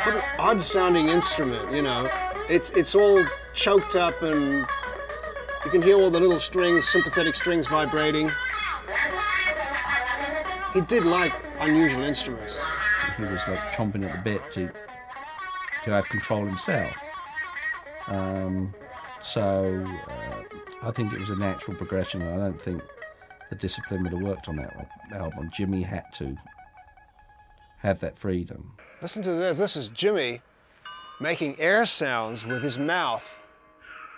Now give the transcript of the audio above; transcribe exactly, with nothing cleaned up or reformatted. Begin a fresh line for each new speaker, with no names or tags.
What an odd-sounding instrument, you know. It's it's all choked up, and you can hear all the little strings, sympathetic strings vibrating. He did like unusual instruments.
He was like chomping at the bit to to have control himself. Um, so uh, I think it was a natural progression. I don't think the discipline would have worked on that album. Jimmy had to have that freedom.
Listen to this. This is Jimmy making air sounds with his mouth.